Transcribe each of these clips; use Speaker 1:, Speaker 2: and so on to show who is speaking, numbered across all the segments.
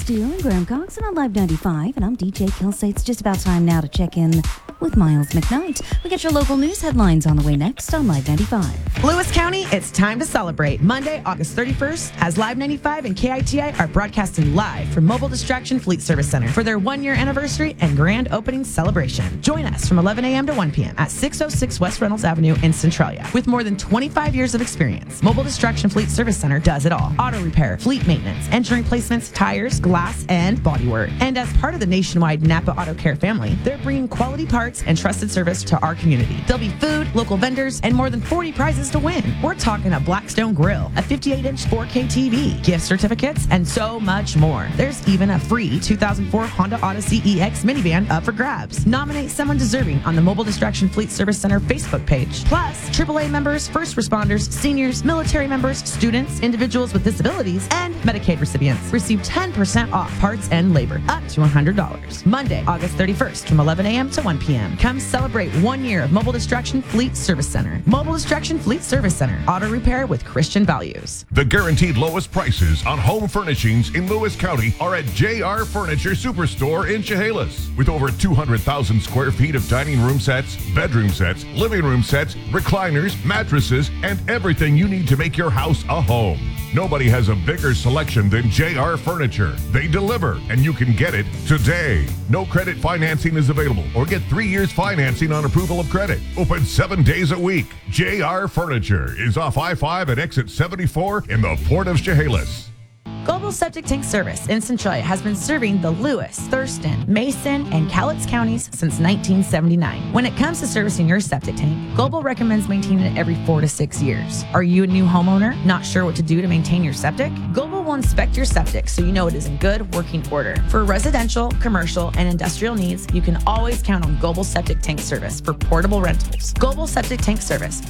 Speaker 1: Steele and Graham Cox on Live 95, and I'm DJ Kelsey. It's just about time now to check in with Miles McKnight. We get your local news headlines on the way next on Live 95.
Speaker 2: Lewis County, it's time to celebrate. Monday, August 31st, as Live 95 and KITI are broadcasting live from Mobile Distraction Fleet Service Center for their 1-year anniversary and grand opening celebration. Join us from 11 a.m. to 1 p.m. at 606 West Reynolds Avenue in Centralia. With more than 25 years of experience, Mobile Distraction Fleet Service Center does it all. Auto repair, fleet maintenance, engine replacements, tires, glass, and bodywork. And as part of the nationwide Napa Auto Care family, they're bringing quality parts and trusted service to our community. There'll be food, local vendors, and more than 40 prizes to win. We're talking a Blackstone grill, a 58-inch 4K TV, gift certificates, and so much more. There's even a free 2004 Honda Odyssey EX minivan up for grabs. Nominate someone deserving on the Mobile Distraction Fleet Service Center Facebook page. Plus, AAA members, first responders, seniors, military members, students, individuals with disabilities, and Medicaid recipients receive 10% off parts and labor, up to $100. Monday, August 31st from 11 a.m. to 1 p.m. Come celebrate 1 year of Mobile Distraction Fleet Service Center. Mobile Distraction Fleet Service Center. Auto repair with Christian values.
Speaker 3: The guaranteed lowest prices on home furnishings in Lewis County are at JR Furniture Superstore in Chehalis. With over 200,000 square feet of dining room sets, bedroom sets, living room sets, recliners, mattresses, and everything you need to make your house a home. Nobody has a bigger selection than JR Furniture. They deliver, and you can get it today. No credit financing is available, or get 3 years financing on approval of credit. Open 7 days a week. JR Furniture is off I-5 at exit 74 in the Port of Chehalis.
Speaker 2: Global Septic Tank Service in Centralia has been serving the Lewis, Thurston, Mason, and Cowlitz counties since 1979. When it comes to servicing your septic tank, Global recommends maintaining it every 4 to 6 years. Are you a new homeowner, not sure what to do to maintain your septic? Global will inspect your septic so you know it is in good working order. For residential, commercial, and industrial needs, you can always count on Global Septic Tank Service for portable rentals. Global Septic Tank Service,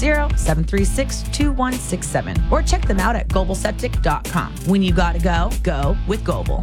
Speaker 2: 360-736-2167. Or check them out at globalseptic.com. When you gotta go, go with Global.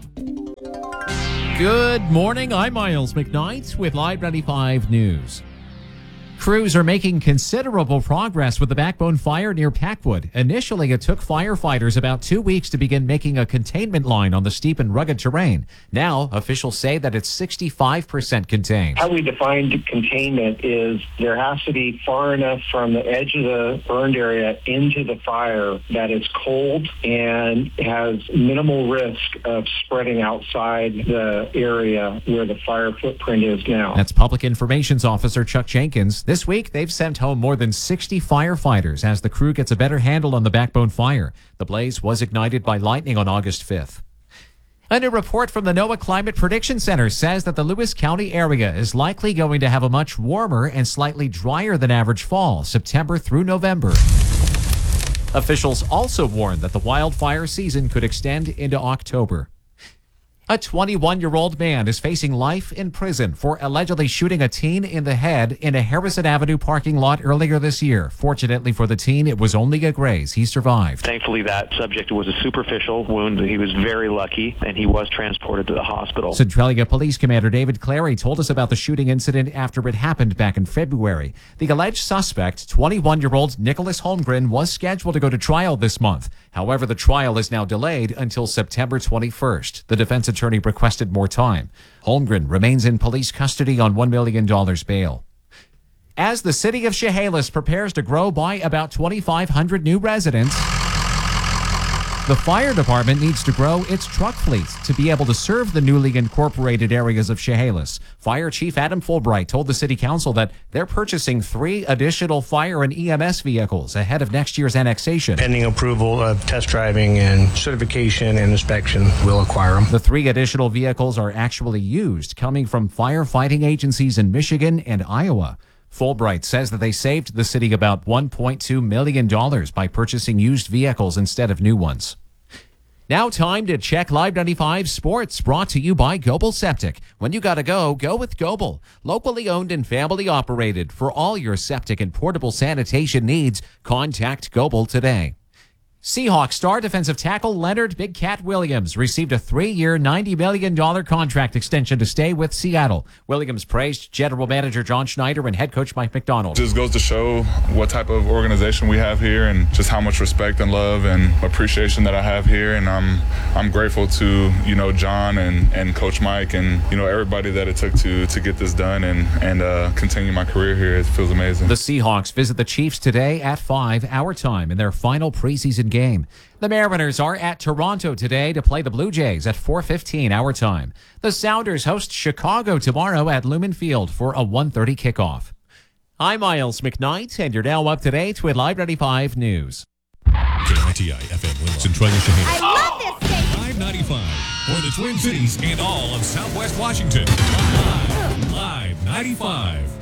Speaker 4: Good morning. I'm Miles McKnight with Live 95 News. Crews are making considerable progress with the Backbone fire near Packwood. Initially, it took firefighters about 2 weeks to begin making a containment line on the steep and rugged terrain. Now, officials say that it's 65% contained.
Speaker 5: How we define containment is there has to be far enough from the edge of the burned area into the fire that it's cold and has minimal risk of spreading outside the area where the fire footprint is now.
Speaker 4: That's Public Information Officer Chuck Jenkins. This week, they've sent home more than 60 firefighters as the crew gets a better handle on the Backbone fire. The blaze was ignited by lightning on August 5th. A new report from the NOAA Climate Prediction Center says that the Lewis County area is likely going to have a much warmer and slightly drier than average fall, September through November. Officials also warned that the wildfire season could extend into October. A 21-year-old man is facing life in prison for allegedly shooting a teen in the head in a Harrison Avenue parking lot earlier this year. Fortunately for the teen, it was only a graze. He survived.
Speaker 6: Thankfully, that subject was a superficial wound. He was very lucky, and he was transported to the hospital.
Speaker 4: Centralia Police Commander David Clary told us about the shooting incident after it happened back in February. The alleged suspect, 21-year-old Nicholas Holmgren, was scheduled to go to trial this month. However, the trial is now delayed until September 21st. The defense attorney requested more time. Holmgren remains in police custody on $1 million bail. As the city of Chehalis prepares to grow by about 2,500 new residents, the fire department needs to grow its truck fleet to be able to serve the newly incorporated areas of Chehalis. Fire Chief Adam Fulbright told the City Council that they're purchasing 3 additional fire and EMS vehicles ahead of next year's annexation.
Speaker 7: Pending approval of test driving and certification and inspection, we'll acquire them.
Speaker 4: The 3 additional vehicles are actually used, coming from firefighting agencies in Michigan and Iowa. Fulbright says that they saved the city about $1.2 million by purchasing used vehicles instead of new ones. Now time to check Live 95 Sports, brought to you by Gobel Septic. When you gotta go, go with Gobel. Locally owned and family operated. For all your septic and portable sanitation needs, contact Gobel today. Seahawks star defensive tackle Leonard Big Cat Williams received a 3-year, $90 million contract extension to stay with Seattle. Williams praised general manager John Schneider and head coach Mike McDonald.
Speaker 8: Just goes to show what type of organization we have here and just how much respect and love and appreciation that I have here. And I'm grateful to, John and Coach Mike and, everybody that it took to get this done and continue my career here. It feels amazing.
Speaker 4: The Seahawks visit the Chiefs today at 5 our time in their final preseason game. The Mariners are at Toronto today to play the Blue Jays at 4:15 our time. The Sounders host Chicago tomorrow at Lumen Field for a 1:30 kickoff. I'm Miles McKnight, and you're now up to date with Live 95 News.
Speaker 9: KITI FM Wilson, Troy Chehalis.
Speaker 10: I love this station.
Speaker 9: Live 95 for the Twin Cities and all of Southwest Washington. Live 95.